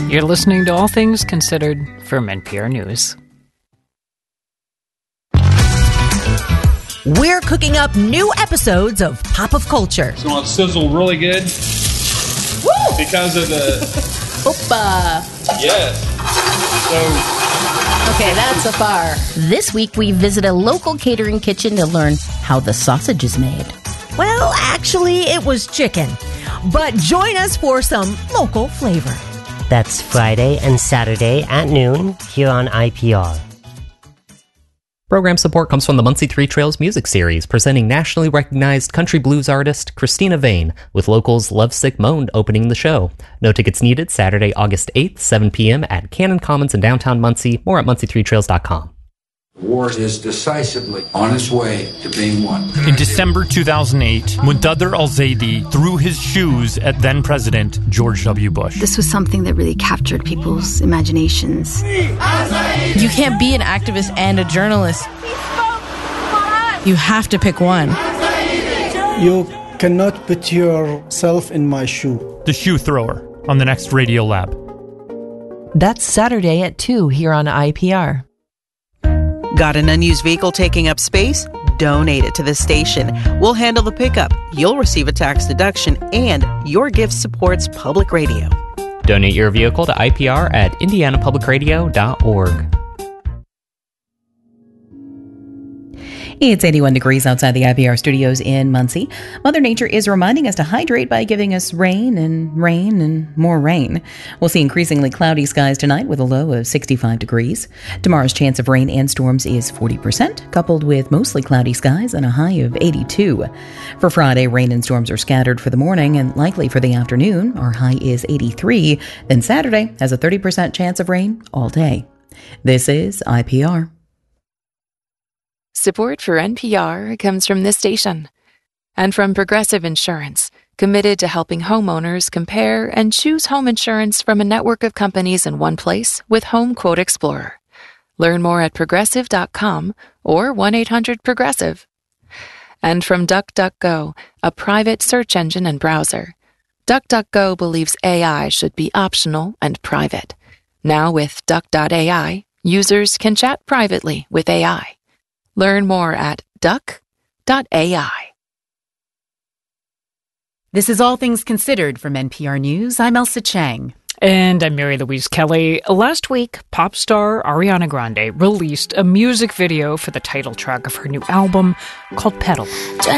You're listening to All Things Considered from NPR News. We're cooking up new episodes of Pop of Culture. It's going to sizzle really good. Woo! Because of the... Opa! Yes. So... Okay, that's a bar. This week we visit a local catering kitchen to learn how the sausage is made. Well, actually, it was chicken. But join us for some local flavor. That's Friday and Saturday at noon here on IPR. Program support comes from the Muncie Three Trails Music Series, presenting nationally recognized country blues artist Christina Vane, with locals Lovesick Moan opening the show. No tickets needed. Saturday, August 8th, 7 p.m. at Cannon Commons in downtown Muncie. More at muncie3trails.com. The war is decisively on its way to being won. In December 2008, Muntadhir al-Zaidi threw his shoes at then-President George W. Bush. This was something that really captured people's imaginations. You can't be an activist and a journalist. You have to pick one. You cannot put yourself in my shoe. The Shoe Thrower on the next Radio Lab. That's Saturday at 2 here on IPR. Got an unused vehicle taking up space? Donate it to the station. We'll handle the pickup. You'll receive a tax deduction, and your gift supports public radio. Donate your vehicle to IPR at indianapublicradio.org. It's 81 degrees outside the IPR studios in Muncie. Mother Nature is reminding us to hydrate by giving us rain and more rain. We'll see increasingly cloudy skies tonight with a low of 65 degrees. Tomorrow's chance of rain and storms is 40%, coupled with mostly cloudy skies and a high of 82. For Friday, rain and storms are scattered for the morning and likely for the afternoon. Our high is 83. Then Saturday has a 30% chance of rain all day. This is IPR. Support for NPR comes from this station and from Progressive Insurance, committed to helping homeowners compare and choose home insurance from a network of companies in one place with Home Quote Explorer. Learn more at progressive.com or 1-800-PROGRESSIVE. And from DuckDuckGo, a private search engine and browser. DuckDuckGo believes AI should be optional and private. Now with Duck.ai, users can chat privately with AI. Learn more at duck.ai. This is All Things Considered from NPR News. I'm Elsa Chang. And I'm Mary Louise Kelly. Last week, pop star Ariana Grande released a music video for the title track of her new album called Pedal.